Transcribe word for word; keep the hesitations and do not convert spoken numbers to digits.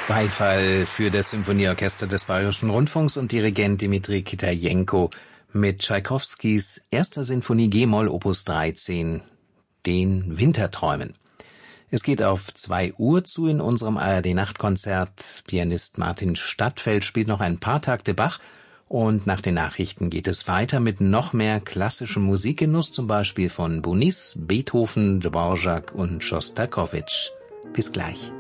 Beifall für das Symphonieorchester des Bayerischen Rundfunks und Dirigent Dmitri Kitajenko mit Tschaikowskis erster Sinfonie G-Moll Opus dreizehn, den Winterträumen. Es geht auf zwei Uhr zu in unserem A R D-Nachtkonzert. Pianist Martin Stadtfeld spielt noch ein paar Takte Bach und nach den Nachrichten geht es weiter mit noch mehr klassischem Musikgenuss, zum Beispiel von Bonis, Beethoven, Dvorak und Schostakowitsch. Bis gleich.